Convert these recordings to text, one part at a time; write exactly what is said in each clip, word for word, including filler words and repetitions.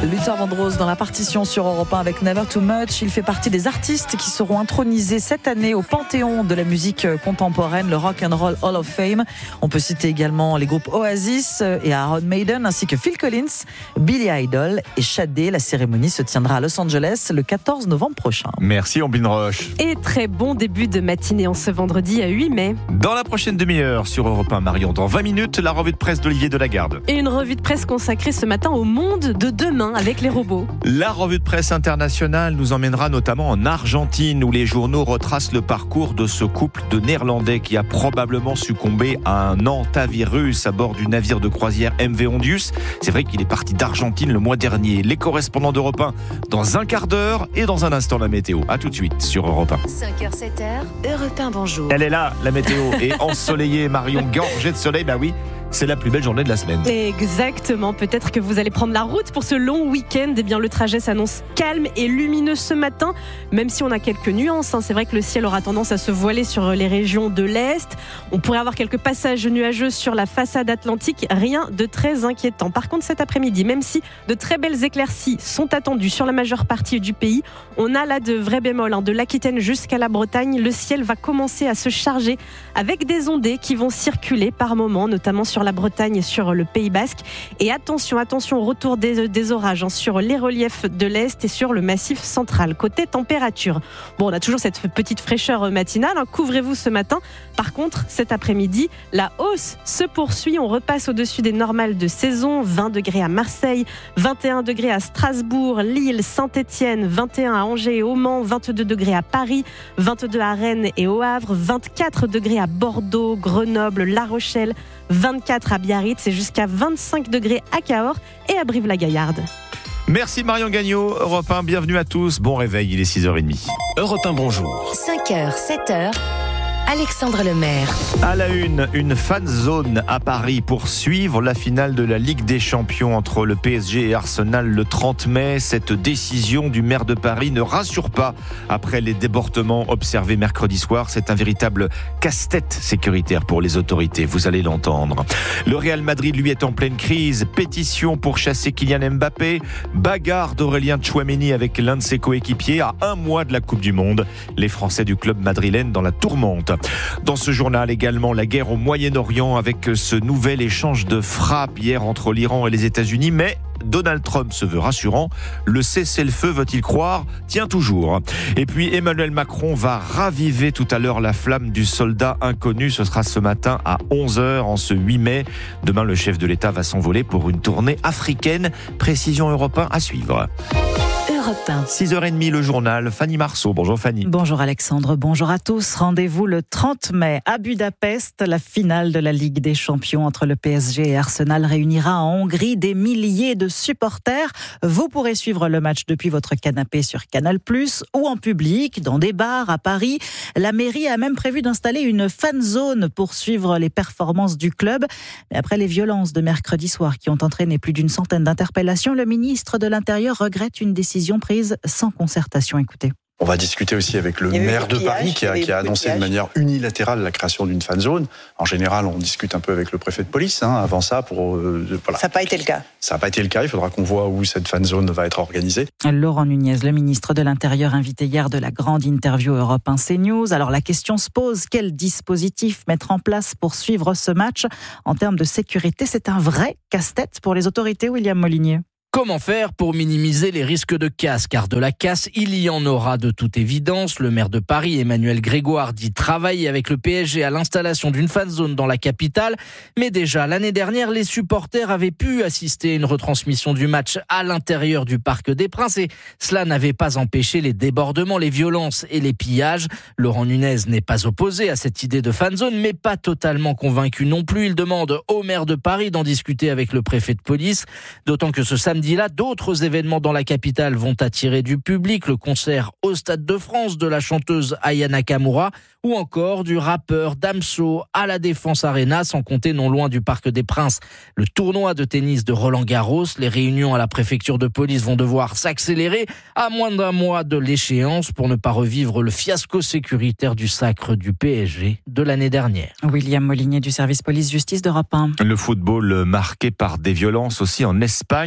Luther Vandross dans la partition sur Europe un avec Never Too Much. Il fait partie des artistes qui seront intronisés cette année au Panthéon de la musique contemporaine, le Rock and Roll Hall of Fame. On peut citer également les groupes Oasis et Iron Maiden, ainsi que Phil Collins, Billy Idol et Sade. La cérémonie se tiendra à Los Angeles le quatorze novembre prochain. Merci Ambline Roche. Et très bon début de matinée en ce vendredi huit mai. Dans la prochaine demi-heure sur Europe un, Marion, dans vingt minutes, la revue de presse d'Olivier Delagarde. Et une revue de presse consacrée ce matin au monde de demain avec les robots. La revue de presse internationale nous emmènera notamment en Argentine où les journaux retracent le parcours de ce couple de Néerlandais qui a probablement succombé à un hantavirus à bord du navire de croisière M V Ondius. C'est vrai qu'il est parti d'Argentine le mois dernier. Les correspondants d'Europe un dans un quart d'heure et dans un instant la météo. À tout de suite sur Europe un. cinq heures sept heures, Europe un, bonjour. Elle est là, la météo, et ensoleillée, Marion, gorgée de soleil, bah oui. C'est la plus belle journée de la semaine. Exactement. Peut-être que vous allez prendre la route pour ce long week-end. Eh bien, le trajet s'annonce calme et lumineux ce matin, même si on a quelques nuances. Hein. C'est vrai que le ciel aura tendance à se voiler sur les régions de l'Est. On pourrait avoir quelques passages nuageux sur la façade atlantique. Rien de très inquiétant. Par contre, cet après-midi, même si de très belles éclaircies sont attendues sur la majeure partie du pays, on a là de vrais bémols. Hein. De l'Aquitaine jusqu'à la Bretagne, le ciel va commencer à se charger avec des ondées qui vont circuler par moments, notamment sur la Bretagne et sur le Pays Basque. Et attention, attention au retour des, des orages hein, sur les reliefs de l'Est et sur le massif central. Côté température, bon, on a toujours cette petite fraîcheur matinale. Hein, couvrez-vous ce matin. Par contre, cet après-midi, la hausse se poursuit. On repasse au-dessus des normales de saison. vingt degrés à Marseille, vingt et un degrés à Strasbourg, Lille, Saint-Étienne, vingt et un à Angers et au Mans, vingt-deux degrés à Paris, vingt-deux à Rennes et au Havre, vingt-quatre degrés à Bordeaux, Grenoble, La Rochelle, vingt-quatre à Biarritz et jusqu'à vingt-cinq degrés à Cahors et à Brive-la-Gaillarde. Merci Marion Gagnon, Europe un, bienvenue à tous. Bon réveil, il est six heures trente. Europe un, bonjour. cinq heures, sept heures, Alexandre Lemaire. À la une, une fan zone à Paris pour suivre la finale de la Ligue des Champions entre le P S G et Arsenal le trente mai. Cette décision du maire de Paris ne rassure pas après les débordements observés mercredi soir. C'est un véritable casse-tête sécuritaire pour les autorités, vous allez l'entendre. Le Real Madrid, lui, est en pleine crise. Pétition pour chasser Kylian Mbappé. Bagarre d'Aurélien Tchouaméni avec l'un de ses coéquipiers à un mois de la Coupe du Monde. Les Français du club madrilène dans la tourmente. Dans ce journal également, la guerre au Moyen-Orient avec ce nouvel échange de frappes hier entre l'Iran et les États-Unis. Mais Donald Trump se veut rassurant. Le cessez-le-feu, veut-il croire, tient toujours. Et puis Emmanuel Macron va raviver tout à l'heure la flamme du soldat inconnu. Ce sera ce matin à onze heures en ce huit mai. Demain, le chef de l'État va s'envoler pour une tournée africaine. Précision Europe un à suivre. Europe un. six heures trente, le journal. Fanny Marceau. Bonjour Fanny. Bonjour Alexandre, bonjour à tous. Rendez-vous le trente mai à Budapest. La finale de la Ligue des Champions entre le P S G et Arsenal réunira en Hongrie des milliers de supporters. Vous pourrez suivre le match depuis votre canapé sur Canal plus, ou en public, dans des bars à Paris. La mairie a même prévu d'installer une fan zone pour suivre les performances du club. Mais après les violences de mercredi soir qui ont entraîné plus d'une centaine d'interpellations, le ministre de l'Intérieur regrette une décision prise sans concertation. Écoutez. On va discuter aussi avec le maire de Paris qui a, qui a annoncé de manière unilatérale la création d'une fan zone. En général, on discute un peu avec le préfet de police hein, avant ça. Pour, euh, voilà. Ça n'a pas été le cas. Ça n'a pas été le cas. Il faudra qu'on voit où cette fan zone va être organisée. Laurent Nunez, le ministre de l'Intérieur, invité hier de la grande interview Europe un CNews. Alors la question se pose, quel dispositif mettre en place pour suivre ce match en termes de sécurité? C'est un vrai casse-tête pour les autorités, William Molinier. Comment faire pour minimiser les risques de casse? Car de la casse, il y en aura de toute évidence. Le maire de Paris, Emmanuel Grégoire, dit travailler avec le P S G à l'installation d'une fan zone dans la capitale. Mais déjà, l'année dernière, les supporters avaient pu assister à une retransmission du match à l'intérieur du Parc des Princes. Et cela n'avait pas empêché les débordements, les violences et les pillages. Laurent Nunez n'est pas opposé à cette idée de fan zone, mais pas totalement convaincu non plus. Il demande au maire de Paris d'en discuter avec le préfet de police. D'autant que ce samedi, Là, d'autres événements dans la capitale vont attirer du public. Le concert au Stade de France de la chanteuse Aya Nakamura ou encore du rappeur Damso à la Défense Arena, sans compter non loin du Parc des Princes le tournoi de tennis de Roland Garros. Les réunions à la préfecture de police vont devoir s'accélérer à moins d'un mois de l'échéance pour ne pas revivre le fiasco sécuritaire du sacre du P S G de l'année dernière. William Molinier du service police-justice d'Europe un. Le football marqué par des violences aussi en Espagne, mais cette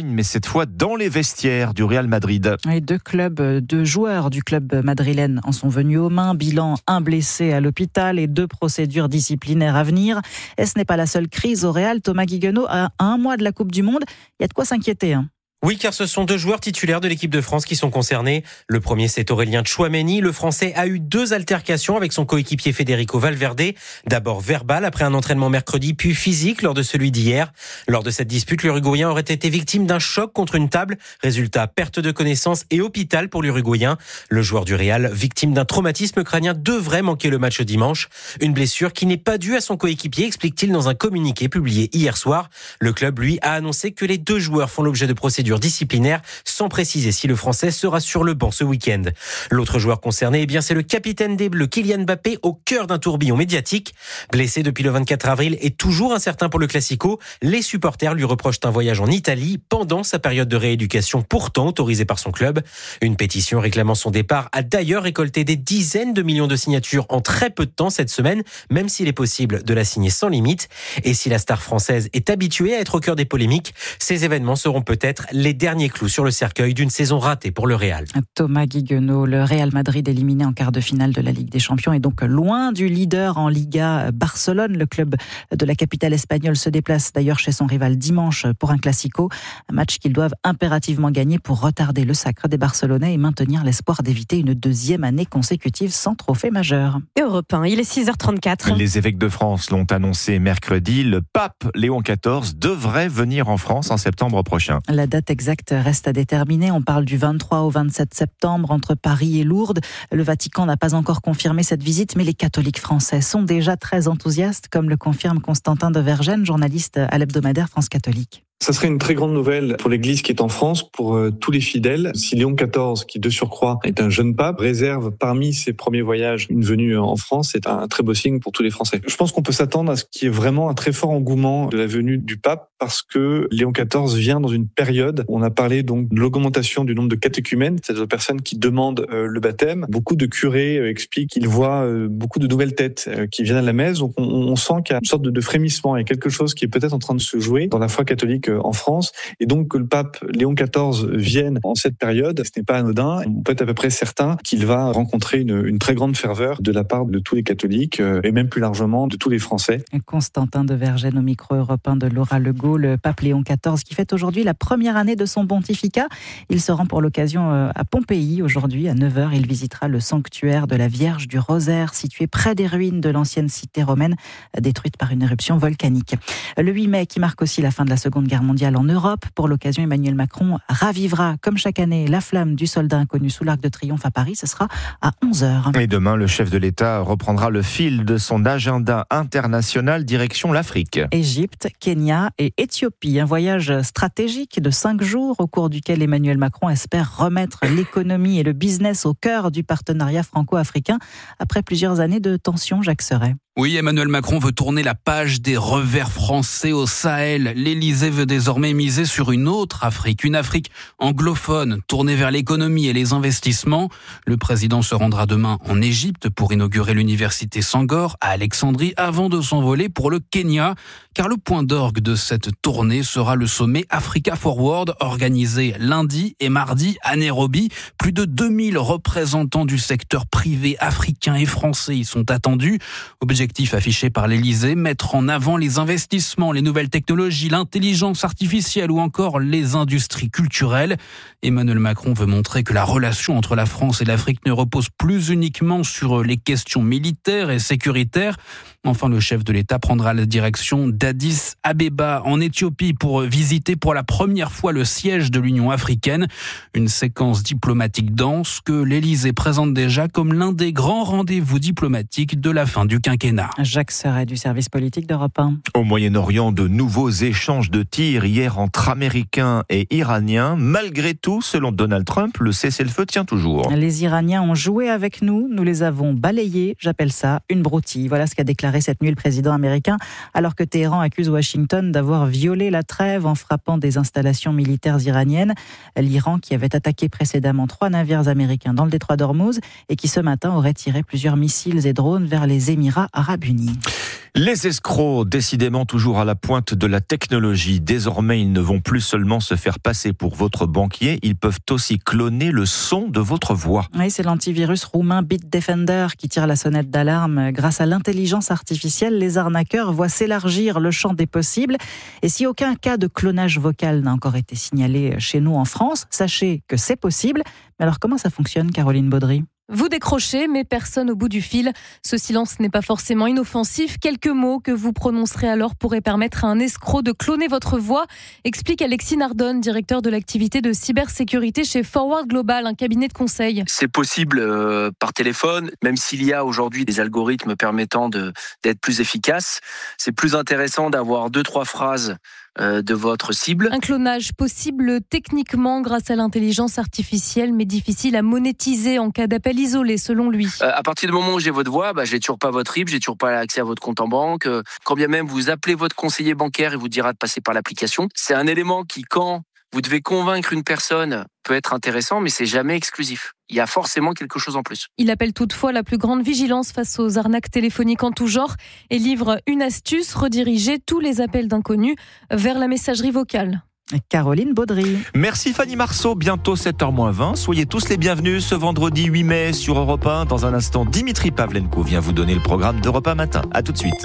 fois dans les vestiaires du Real Madrid. Et deux clubs, deux joueurs du club madrilène en sont venus aux mains. Bilan, un blessé à l'hôpital et deux procédures disciplinaires à venir. Et ce n'est pas la seule crise au Real. Thomas Guiguenot, à un mois de la Coupe du Monde, il y a de quoi s'inquiéter. Hein. Oui, car ce sont deux joueurs titulaires de l'équipe de France qui sont concernés. Le premier, c'est Aurélien Tchouaméni. Le Français a eu deux altercations avec son coéquipier Federico Valverde. D'abord verbal après un entraînement mercredi, puis physique lors de celui d'hier. Lors de cette dispute, l'Uruguayen aurait été victime d'un choc contre une table. Résultat, perte de connaissance et hôpital pour l'Uruguayen. Le joueur du Real, victime d'un traumatisme crânien, devrait manquer le match dimanche. Une blessure qui n'est pas due à son coéquipier, explique-t-il dans un communiqué publié hier soir. Le club, lui, a annoncé que les deux joueurs font l'objet de procédures disciplinaire, sans préciser si le Français sera sur le banc ce week-end. L'autre joueur concerné, eh bien, c'est le capitaine des Bleus, Kylian Mbappé, au cœur d'un tourbillon médiatique. Blessé depuis le vingt-quatre avril et toujours incertain pour le Classico, les supporters lui reprochent un voyage en Italie pendant sa période de rééducation, pourtant autorisée par son club. Une pétition réclamant son départ a d'ailleurs récolté des dizaines de millions de signatures en très peu de temps cette semaine, même s'il est possible de la signer sans limite. Et si la star française est habituée à être au cœur des polémiques, ces événements seront peut-être les derniers clous sur le cercueil d'une saison ratée pour le Real. Thomas Guiguenot, le Real Madrid éliminé en quart de finale de la Ligue des Champions est donc loin du leader en Liga. Barcelone, le club de la capitale espagnole, se déplace d'ailleurs chez son rival dimanche pour un Classico. Un match qu'ils doivent impérativement gagner pour retarder le sacre des Barcelonais et maintenir l'espoir d'éviter une deuxième année consécutive sans trophée majeur. Europe un, il est six heures trente-quatre. Les évêques de France l'ont annoncé mercredi. Le pape Léon quatorze devrait venir en France en septembre prochain. La date exacte reste à déterminer. On parle du vingt-trois au vingt-sept septembre entre Paris et Lourdes. Le Vatican n'a pas encore confirmé cette visite, mais les catholiques français sont déjà très enthousiastes, comme le confirme Constantin de Vergennes, journaliste à l'hebdomadaire France Catholique. Ça serait une très grande nouvelle pour l'Église qui est en France, pour euh, tous les fidèles. Si Léon quatorze, qui de surcroît est un jeune pape, réserve parmi ses premiers voyages une venue en France, c'est un très beau signe pour tous les Français. Je pense qu'on peut s'attendre à ce qu'il y ait vraiment un très fort engouement de la venue du pape, parce que Léon quatorze vient dans une période où on a parlé donc de l'augmentation du nombre de catéchumènes, c'est-à-dire de personnes qui demandent euh, le baptême. Beaucoup de curés euh, expliquent qu'ils voient euh, beaucoup de nouvelles têtes euh, qui viennent à la messe, donc on, on sent qu'il y a une sorte de, de frémissement, il y a quelque chose qui est peut-être en train de se jouer dans la foi catholique en France, et donc que le pape Léon quatorze vienne en cette période, ce n'est pas anodin. On peut être à peu près certain qu'il va rencontrer une, une très grande ferveur de la part de tous les catholiques et même plus largement de tous les Français. Constantin de Vergennes au micro européen de Laura Legault, le pape Léon quatorze qui fête aujourd'hui la première année de son pontificat. Il se rend pour l'occasion à Pompéi aujourd'hui à neuf heures. Il visitera le sanctuaire de la Vierge du Rosaire situé près des ruines de l'ancienne cité romaine détruite par une éruption volcanique. Le huit mai qui marque aussi la fin de la Seconde Guerre mondiale en Europe. Pour l'occasion, Emmanuel Macron ravivera, comme chaque année, la flamme du soldat inconnu sous l'Arc de Triomphe à Paris. Ce sera à onze heures. Et demain, le chef de l'État reprendra le fil de son agenda international direction l'Afrique. Égypte, Kenya et Éthiopie. Un voyage stratégique de cinq jours au cours duquel Emmanuel Macron espère remettre l'économie et le business au cœur du partenariat franco-africain après plusieurs années de tensions. Jacques Serret. Oui, Emmanuel Macron veut tourner la page des revers français au Sahel. L'Élysée veut désormais miser sur une autre Afrique, une Afrique anglophone, tournée vers l'économie et les investissements. Le président se rendra demain en Égypte pour inaugurer l'université Sangor à Alexandrie avant de s'envoler pour le Kenya. Car le point d'orgue de cette tournée sera le sommet Africa Forward, organisé lundi et mardi à Nairobi. Plus de deux mille représentants du secteur privé africain et français y sont attendus. Objectif affiché par l'Élysée, mettre en avant les investissements, les nouvelles technologies, l'intelligence artificielle ou encore les industries culturelles. Emmanuel Macron veut montrer que la relation entre la France et l'Afrique ne repose plus uniquement sur les questions militaires et sécuritaires. Enfin, le chef de l'État prendra la direction d'Addis Abeba en Éthiopie pour visiter pour la première fois le siège de l'Union africaine. Une séquence diplomatique dense que l'Élysée présente déjà comme l'un des grands rendez-vous diplomatiques de la fin du quinquennat. Jacques Serret du service politique d'Europe un. Au Moyen-Orient, de nouveaux échanges de tirs hier entre Américains et Iraniens. Malgré tout, selon Donald Trump, le cessez-le-feu tient toujours. Les Iraniens ont joué avec nous, nous les avons balayés. J'appelle ça une broutille. Voilà ce qu'a déclaré cette nuit le président américain, alors que Téhéran accuse Washington d'avoir violé la trêve en frappant des installations militaires iraniennes. L'Iran, qui avait attaqué précédemment trois navires américains dans le détroit d'Ormuz et qui ce matin aurait tiré plusieurs missiles et drones vers les Émirats arabes unis. Les escrocs, décidément toujours à la pointe de la technologie. Désormais, ils ne vont plus seulement se faire passer pour votre banquier, ils peuvent aussi cloner le son de votre voix. Oui, c'est l'antivirus roumain Bitdefender qui tire la sonnette d'alarme. Grâce à l'intelligence artificielle, les arnaqueurs voient s'élargir le champ des possibles. Et si aucun cas de clonage vocal n'a encore été signalé chez nous en France, sachez que c'est possible. Mais alors comment ça fonctionne, Caroline Baudry ? Vous décrochez, mais personne au bout du fil. Ce silence n'est pas forcément inoffensif. Quelques mots que vous prononcerez alors pourraient permettre à un escroc de cloner votre voix, explique Alexis Nardone, directeur de l'activité de cybersécurité chez Forward Global, un cabinet de conseil. C'est possible euh, par téléphone, même s'il y a aujourd'hui des algorithmes permettant de, d'être plus efficaces. C'est plus intéressant d'avoir deux, trois phrases de votre cible. Un clonage possible techniquement grâce à l'intelligence artificielle, mais difficile à monétiser en cas d'appel isolé, selon lui. Euh, à partir du moment où j'ai votre voix, bah, j'ai toujours pas votre R I B, j'ai toujours pas accès à votre compte en banque. Euh, quand bien même vous appelez votre conseiller bancaire, il vous dira de passer par l'application. C'est un élément qui, quand vous devez convaincre une personne, peut être intéressant, mais c'est jamais exclusif. Il y a forcément quelque chose en plus. Il appelle toutefois la plus grande vigilance face aux arnaques téléphoniques en tout genre et livre une astuce, rediriger tous les appels d'inconnus vers la messagerie vocale. Caroline Baudry. Merci Fanny Marceau, bientôt sept heures moins vingt. Soyez tous les bienvenus ce vendredi huit mai sur Europe un. Dans un instant, Dimitri Pavlenko vient vous donner le programme d'Europe un Matin. A tout de suite.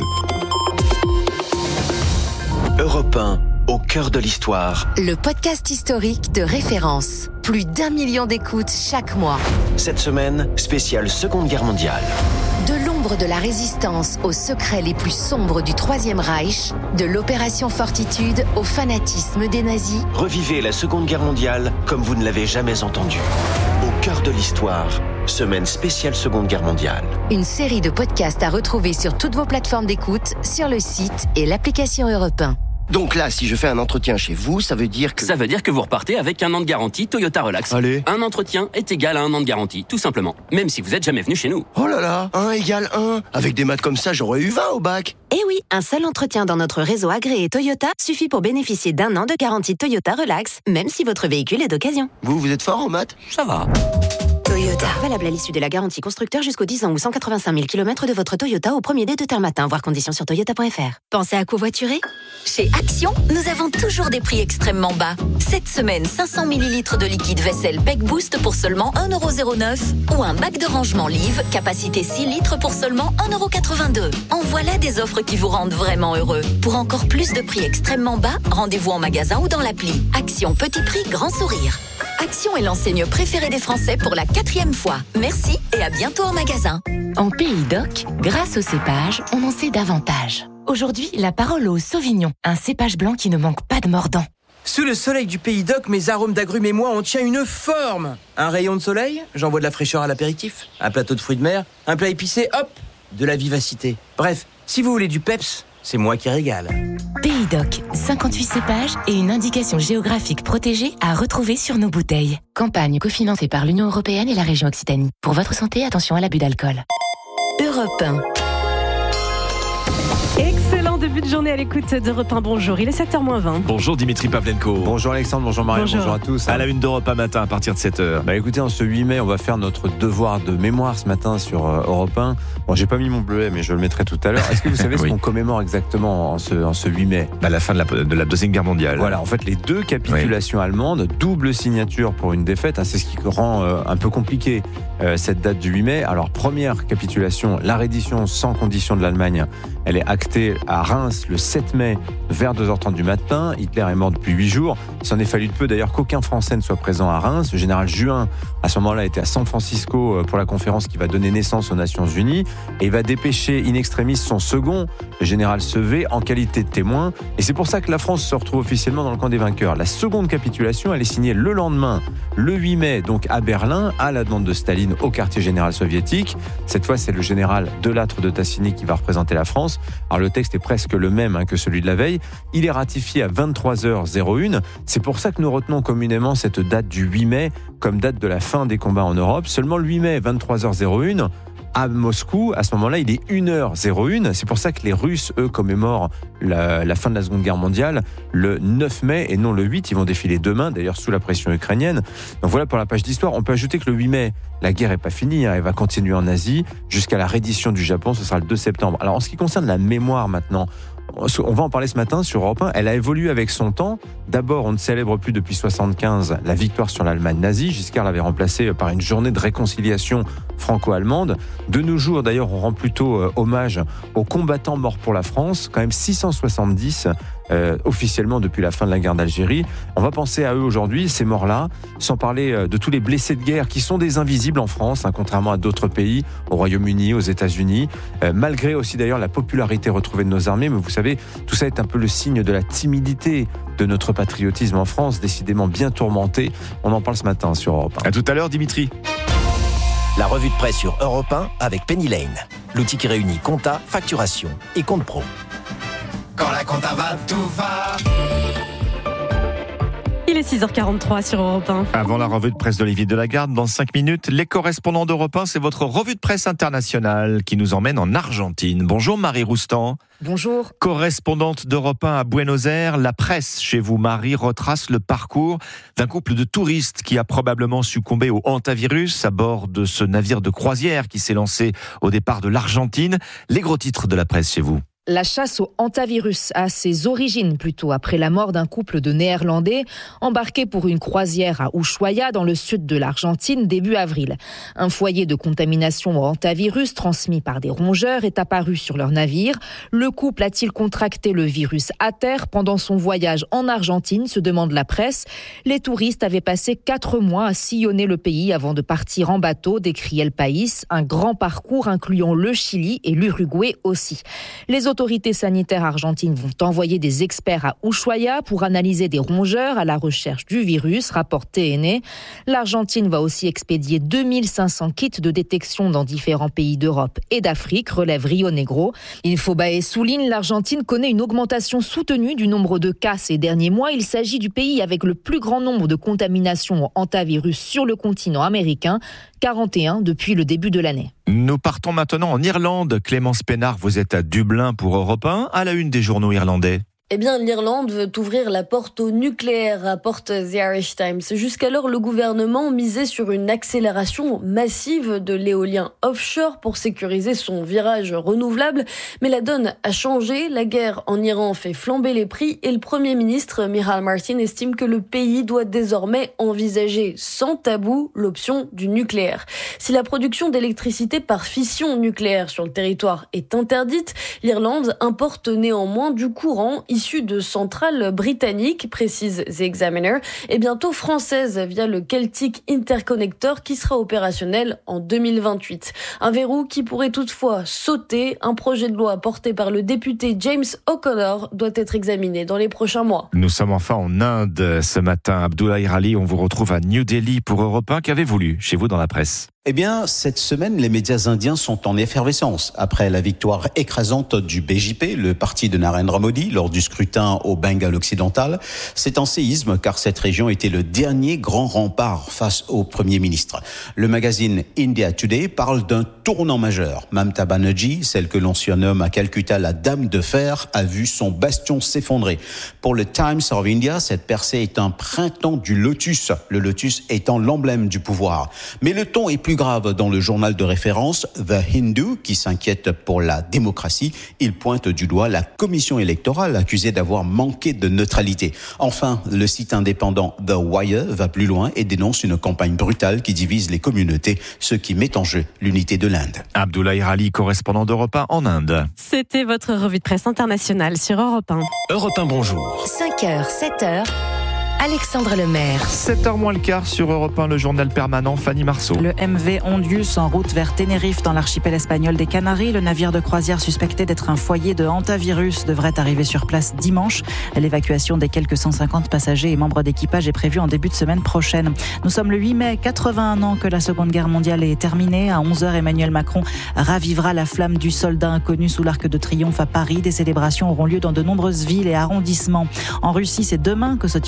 Europe un, au cœur de l'histoire. Le podcast historique de référence. Plus d'un million d'écoutes chaque mois. Cette semaine, spéciale Seconde Guerre mondiale. De l'ombre de la résistance aux secrets les plus sombres du Troisième Reich, de l'opération Fortitude au fanatisme des nazis. Revivez la Seconde Guerre mondiale comme vous ne l'avez jamais entendu. Au cœur de l'histoire, semaine spéciale Seconde Guerre mondiale. Une série de podcasts à retrouver sur toutes vos plateformes d'écoute, sur le site et l'application Europe un. Donc là, si je fais un entretien chez vous, ça veut dire que... Ça veut dire que vous repartez avec un an de garantie Toyota Relax. Allez. Un entretien est égal à un an de garantie, tout simplement. Même si vous n'êtes jamais venu chez nous. Oh là là, un égale un. Avec des maths comme ça, j'aurais eu vingt au bac. Eh oui, un seul entretien dans notre réseau agréé Toyota suffit pour bénéficier d'un an de garantie Toyota Relax, même si votre véhicule est d'occasion. Vous, vous êtes fort en maths ? Ça va. Toyota. Valable à l'issue de la garantie constructeur jusqu'aux dix ans ou cent quatre-vingt-cinq mille kilomètres de votre Toyota au premier dé de terre matin, voir conditions sur toyota point f r. Pensez à covoiturer ? Chez Action, nous avons toujours des prix extrêmement bas. Cette semaine, cinq cents millilitres de liquide vaisselle Peck Boost pour seulement un euro zéro neuf ou un bac de rangement Live, capacité six litres pour seulement un euro quatre-vingt-deux. En voilà des offres qui vous rendent vraiment heureux. Pour encore plus de prix extrêmement bas, rendez-vous en magasin ou dans l'appli. Action, petit prix, grand sourire. Action est l'enseigne préférée des Français pour la quatrième fois. Merci et à bientôt en magasin. En Pays d'Oc, grâce au cépage, on en sait davantage. Aujourd'hui, la parole au Sauvignon, un cépage blanc qui ne manque pas de mordant. Sous le soleil du Pays d'Oc, mes arômes d'agrumes et moi, on tient une forme. Un rayon de soleil, j'envoie de la fraîcheur à l'apéritif. Un plateau de fruits de mer, un plat épicé, hop, de la vivacité. Bref, si vous voulez du peps, c'est moi qui régale. Pays d'Oc, cinquante-huit cépages et une indication géographique protégée à retrouver sur nos bouteilles. Campagne cofinancée par l'Union européenne et la région Occitanie. Pour votre santé, attention à l'abus d'alcool. Europe un. Excellent début de journée à l'écoute d'Europe un. Bonjour, il est sept heures moins vingt. Bonjour Dimitri Pavlenko. Bonjour Alexandre, bonjour Marie, bonjour. bonjour à tous. À la une d'Europe un Matin à partir de sept heures. Bah écoutez, en ce huit mai, on va faire notre devoir de mémoire ce matin sur euh, Europe un. Bon, j'ai pas mis mon bleuet, mais je le mettrai tout à l'heure. Est-ce que vous savez oui. ce qu'on commémore exactement en ce, en ce huit mai ? Bah, la fin de la, de la Deuxième Guerre mondiale. Voilà, en fait, les deux capitulations oui. allemandes, double signature pour une défaite. Hein, c'est ce qui rend euh, un peu compliqué euh, cette date du huit mai. Alors, première capitulation, la reddition sans condition de l'Allemagne. Elle est actée à Reims le sept mai vers deux heures trente du matin. Hitler est mort depuis huit jours. Il s'en est fallu de peu d'ailleurs qu'aucun Français ne soit présent à Reims. Le général Juin, à ce moment-là, était à San Francisco pour la conférence qui va donner naissance aux Nations Unies. Et il va dépêcher in extremis son second, le général Sevé, en qualité de témoin. Et c'est pour ça que la France se retrouve officiellement dans le camp des vainqueurs. La seconde capitulation, elle est signée le lendemain, le huit mai, donc à Berlin, à la demande de Staline, au quartier général soviétique. Cette fois, c'est le général Delattre de Tassigny qui va représenter la France. Alors le texte est presque le même hein, que celui de la veille. Il est ratifié à vingt-trois heures zéro un. C'est pour ça que nous retenons communément cette date du huit mai comme date de la fin des combats en Europe. Seulement le huit mai, vingt-trois heures zéro un, à Moscou. À ce moment-là, il est une heure zéro un. C'est pour ça que les Russes, eux, commémorent la, la fin de la Seconde Guerre mondiale le neuf mai et non le huit. Ils vont défiler demain, d'ailleurs sous la pression ukrainienne. Donc voilà pour la page d'histoire. On peut ajouter que le huit mai, la guerre n'est pas finie. Hein. Elle va continuer en Asie jusqu'à la reddition du Japon. Ce sera le deux septembre. Alors en ce qui concerne la mémoire maintenant, on va en parler ce matin sur Europe un. Elle a évolué avec son temps. D'abord, on ne célèbre plus depuis soixante-quinze la victoire sur l'Allemagne nazie. Giscard l'avait remplacée par une journée de réconciliation franco-allemande. De nos jours, d'ailleurs, on rend plutôt euh, hommage aux combattants morts pour la France. Quand même six cent soixante-dix euh, officiellement depuis la fin de la guerre d'Algérie. On va penser à eux aujourd'hui, ces morts-là, sans parler euh, de tous les blessés de guerre qui sont des invisibles en France, hein, contrairement à d'autres pays, au Royaume-Uni, aux États-Unis. Euh, malgré aussi d'ailleurs la popularité retrouvée de nos armées, mais vous savez, tout ça est un peu le signe de la timidité de notre patriotisme en France, décidément bien tourmenté. On en parle ce matin sur Europe un. À tout à l'heure, Dimitri. La revue de presse sur Europe un avec Penny Lane, l'outil qui réunit compta, facturation et compte pro. Quand la compta va, tout va. Il est six heures quarante-trois sur Europe un. Avant la revue de presse d'Olivier Delagarde, dans cinq minutes, les correspondants d'Europe un, c'est votre revue de presse internationale qui nous emmène en Argentine. Bonjour Marie Roustan. Bonjour. Correspondante d'Europe un à Buenos Aires, la presse chez vous, Marie, retrace le parcours d'un couple de touristes qui a probablement succombé au hantavirus à bord de ce navire de croisière qui s'est lancé au départ de l'Argentine. Les gros titres de la presse chez vous. La chasse au hantavirus a ses origines plutôt après la mort d'un couple de Néerlandais embarqués pour une croisière à Ushuaia dans le sud de l'Argentine début avril. Un foyer de contamination au hantavirus transmis par des rongeurs est apparu sur leur navire. Le couple a-t-il contracté le virus à terre pendant son voyage en Argentine, se demande la presse. Les touristes avaient passé quatre mois à sillonner le pays avant de partir en bateau, décrit El País, un grand parcours incluant le Chili et l'Uruguay aussi. Les autorités sanitaires argentines vont envoyer des experts à Ushuaia pour analyser des rongeurs à la recherche du virus, rapporte T N E. L'Argentine va aussi expédier deux mille cinq cents kits de détection dans différents pays d'Europe et d'Afrique, relève Rio Negro. Infobae souligne l'Argentine connaît une augmentation soutenue du nombre de cas ces derniers mois. Il s'agit du pays avec le plus grand nombre de contaminations au hantavirus sur le continent américain, quarante et un depuis le début de l'année. Nous partons maintenant en Irlande. Clémence Pénard, vous êtes à Dublin pour Europe un, à la une des journaux irlandais. Eh bien, l'Irlande veut ouvrir la porte au nucléaire, rapporte The Irish Times. Jusqu'alors, le gouvernement misait sur une accélération massive de l'éolien offshore pour sécuriser son virage renouvelable. Mais la donne a changé. La guerre en Iran fait flamber les prix et le Premier ministre Micheál Martin estime que le pays doit désormais envisager sans tabou l'option du nucléaire. Si la production d'électricité par fission nucléaire sur le territoire est interdite, l'Irlande importe néanmoins du courant issu de centrales britanniques, précise The Examiner, et bientôt française via le Celtic Interconnector qui sera opérationnel en deux mille vingt-huit. Un verrou qui pourrait toutefois sauter. Un projet de loi porté par le député James O'Connor doit être examiné dans les prochains mois. Nous sommes enfin en Inde ce matin. Abdoulaye Rali, on vous retrouve à New Delhi pour Europe un. Qu'avez-vous lu chez vous dans la presse ? Eh bien, cette semaine, les médias indiens sont en effervescence. Après la victoire écrasante du B J P, le parti de Narendra Modi, lors du scrutin au Bengale occidental, c'est un séisme car cette région était le dernier grand rempart face au Premier ministre. Le magazine India Today parle d'un tournant majeur. Mamata Banerjee, celle que l'on surnomme à Calcutta la Dame de Fer, a vu son bastion s'effondrer. Pour le Times of India, cette percée est un printemps du lotus, le lotus étant l'emblème du pouvoir. Mais le ton est plus grave dans le journal de référence The Hindu, qui s'inquiète pour la démocratie. Il pointe du doigt la commission électorale accusée d'avoir manqué de neutralité. Enfin, le site indépendant The Wire va plus loin et dénonce une campagne brutale qui divise les communautés, ce qui met en jeu l'unité de l'Inde. Abdoulaye Rali, correspondant d'Europe un en Inde. C'était votre revue de presse internationale sur Europe un. Europe un, bonjour. cinq heures, sept heures. Alexandre Lemaire. sept heures moins le quart sur Europe un, le journal permanent, Fanny Marceau. Le M V Ondius en route vers Tenerife dans l'archipel espagnol des Canaries. Le navire de croisière suspecté d'être un foyer de hantavirus devrait arriver sur place dimanche. L'évacuation des quelques cent cinquante passagers et membres d'équipage est prévue en début de semaine prochaine. Nous sommes le huit mai, quatre-vingt-un ans que la Seconde Guerre mondiale est terminée. À onze heures, Emmanuel Macron ravivera la flamme du soldat inconnu sous l'Arc de Triomphe à Paris. Des célébrations auront lieu dans de nombreuses villes et arrondissements. En Russie, c'est demain que se tiendront les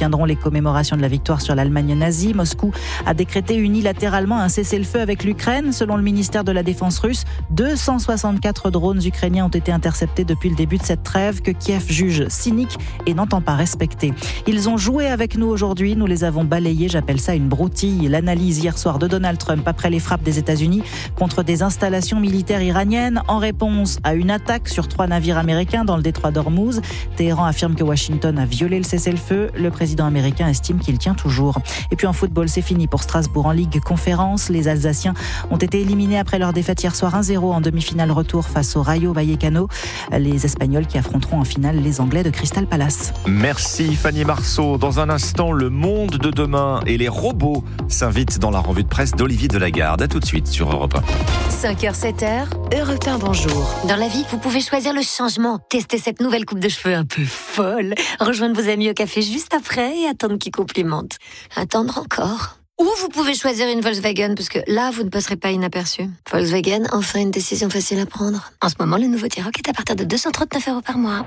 commémoration de la victoire sur l'Allemagne nazie. Moscou a décrété unilatéralement un cessez-le-feu avec l'Ukraine. Selon le ministère de la Défense russe, deux cent soixante-quatre drones ukrainiens ont été interceptés depuis le début de cette trêve que Kiev juge cynique et n'entend pas respecter. Ils ont joué avec nous aujourd'hui, nous les avons balayés, j'appelle ça une broutille. L'analyse hier soir de Donald Trump après les frappes des États-Unis contre des installations militaires iraniennes en réponse à une attaque sur trois navires américains dans le détroit d'Ormuz. Téhéran affirme que Washington a violé le cessez-le-feu. Le président américain estime qu'il tient toujours. Et puis en football, c'est fini pour Strasbourg en Ligue Conférence. Les Alsaciens ont été éliminés après leur défaite hier soir un zéro en demi-finale retour face au Rayo Vallecano. Les Espagnols qui affronteront en finale les Anglais de Crystal Palace. Merci Fanny Marceau. Dans un instant, le monde de demain et les robots s'invitent dans la revue de presse d'Olivier Delagarde. À tout de suite sur Europe un. cinq heures, sept heures, Europe un, bonjour. Dans la vie, vous pouvez choisir le changement. Tester cette nouvelle coupe de cheveux un peu folle. Rejoindre vos amis au café juste après et attendre qu'ils complimentent. Attendre encore. Ou vous pouvez choisir une Volkswagen, parce que là, vous ne passerez pas inaperçu. Volkswagen, enfin une décision facile à prendre. En ce moment, le nouveau T-Roc est à partir de deux cent trente-neuf euros par mois.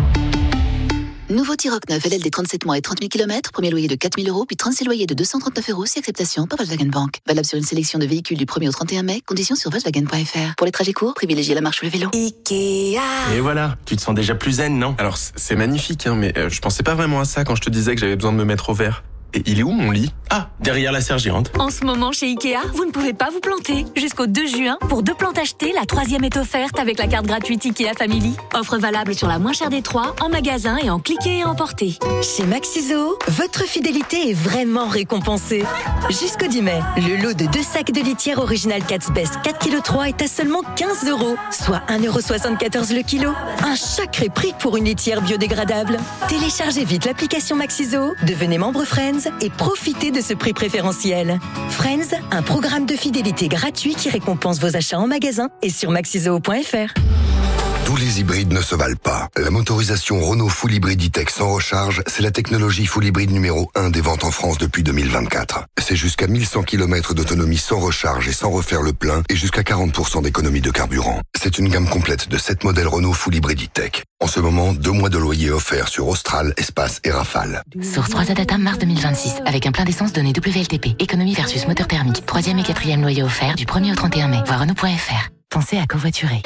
Nouveau T-Roc neuf, L L D trente-sept mois et trente mille kilomètres, premier loyer de quatre mille euros, puis trente-six loyers de deux cent trente-neuf euros, si acceptation par Volkswagen Bank. Valable sur une sélection de véhicules du premier au trente et un mai, conditions sur Volkswagen point F R. Pour les trajets courts, privilégiez la marche ou le vélo. Ikea. Et voilà, tu te sens déjà plus zen, non? Alors, c'est magnifique, hein, mais euh, je pensais pas vraiment à ça quand je te disais que j'avais besoin de me mettre au vert. Et il est où mon lit? Ah, derrière la sergente. En ce moment, chez Ikea, vous ne pouvez pas vous planter. Jusqu'au deux juin, pour deux plantes achetées, la troisième est offerte avec la carte gratuite Ikea Family. Offre valable sur la moins chère des trois, en magasin et en cliquer et emporter. Chez Maxiso, votre fidélité est vraiment récompensée. Jusqu'au dix mai, le lot de deux sacs de litière original Cat's Best quatre virgule trois kilos est à seulement quinze euros, soit un euro soixante-quatorze le kilo. Un sacré prix pour une litière biodégradable. Téléchargez vite l'application Maxiso, devenez membre Friends et profitez de ce prix préférentiel. Friends, un programme de fidélité gratuit qui récompense vos achats en magasin et sur maxiso point F R. Tous les hybrides ne se valent pas. La motorisation Renault Full Hybrid E-Tech sans recharge, c'est la technologie Full Hybrid numéro un des ventes en France depuis deux mille vingt-quatre. C'est jusqu'à mille cent kilomètres d'autonomie sans recharge et sans refaire le plein et jusqu'à quarante pour cent d'économie de carburant. C'est une gamme complète de sept modèles Renault Full Hybrid E-Tech. En ce moment, deux mois de loyer offerts sur Austral, Espace et Rafale. Source trois A Data, mars deux mille vingt-six. Avec un plein d'essence donné W L T P. Économie versus moteur thermique. Troisième et quatrième loyer offert du premier au trente et un mai. Voir Renault point F R. Pensez à covoiturer.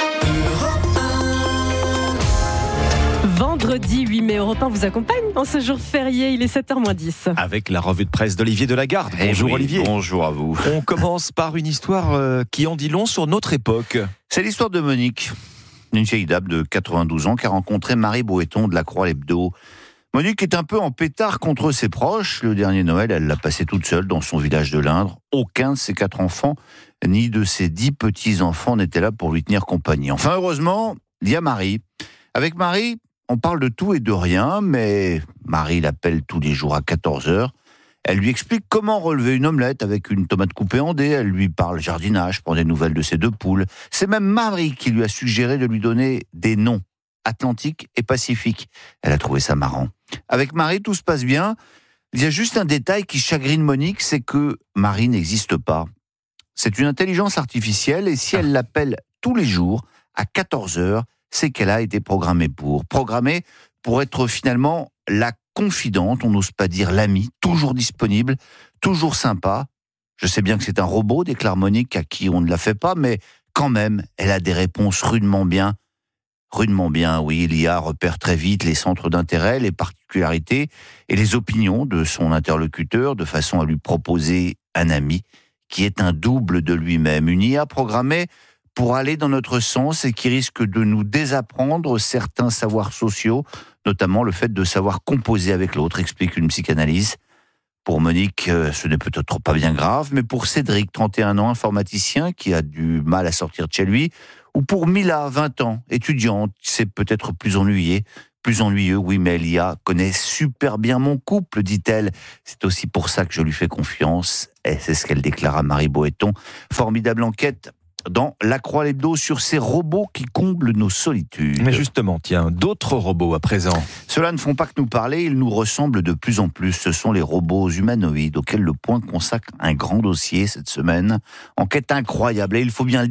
Vendredi huit mai, Europe un vous accompagne en ce jour férié, il est sept heures moins dix. Avec la revue de presse d'Olivier Delagarde. Bonjour oui, Olivier. Bonjour à vous. On commence par une histoire euh, qui en dit long sur notre époque. C'est l'histoire de Monique, une vieille dame de quatre-vingt-douze ans qui a rencontré Marie Boéton de la Croix-l'Hebdo. Monique est un peu en pétard contre ses proches. Le dernier Noël, elle l'a passé toute seule dans son village de l'Indre. Aucun de ses quatre enfants, ni de ses dix petits-enfants n'était là pour lui tenir compagnie. Enfin, heureusement, il y a Marie. Avec Marie, on parle de tout et de rien, mais Marie l'appelle tous les jours à quatorze heures. Elle lui explique comment relever une omelette avec une tomate coupée en dés. Elle lui parle jardinage, prend des nouvelles de ses deux poules. C'est même Marie qui lui a suggéré de lui donner des noms, Atlantique et Pacifique. Elle a trouvé ça marrant. Avec Marie, tout se passe bien. Il y a juste un détail qui chagrine Monique, c'est que Marie n'existe pas. C'est une intelligence artificielle et si elle l'appelle tous les jours à quatorze heures, c'est qu'elle a été programmée pour. Programmée pour être finalement la confidente, on n'ose pas dire l'amie, toujours disponible, toujours sympa. Je sais bien que c'est un robot, déclare Monique, à qui on ne la fait pas, mais quand même, elle a des réponses rudement bien. Rudement bien, oui, l'I A repère très vite les centres d'intérêt, les particularités et les opinions de son interlocuteur, de façon à lui proposer un ami qui est un double de lui-même. Une I A programmée pour aller dans notre sens et qui risque de nous désapprendre certains savoirs sociaux, notamment le fait de savoir composer avec l'autre, explique une psychanalyse. Pour Monique, ce n'est peut-être pas bien grave, mais pour Cédric, trente et un ans, informaticien, qui a du mal à sortir de chez lui, ou pour Mila, vingt ans, étudiante, c'est peut-être plus ennuyé, plus ennuyeux, oui, mais l'I A connaît super bien mon couple, dit-elle. C'est aussi pour ça que je lui fais confiance, et c'est ce qu'elle déclara à Marie Boéton. Formidable enquête dans La Croix-l'Hebdo sur ces robots qui comblent nos solitudes. Mais justement, tiens, d'autres robots à présent. Ceux-là ne font pas que nous parler, ils nous ressemblent de plus en plus. Ce sont les robots humanoïdes auxquels Le Point consacre un grand dossier cette semaine. Enquête incroyable, et il faut bien le dire.